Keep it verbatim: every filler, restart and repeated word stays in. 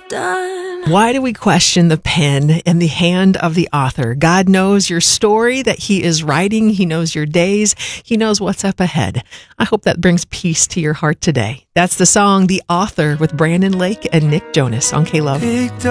done. Why do we question the pen and the hand of the author? God knows your story that he is writing. He knows your days. He knows what's up ahead. I hope that brings peace to your heart today. That's the song The Author with Brandon Lake and Nick Jonas on K-Love.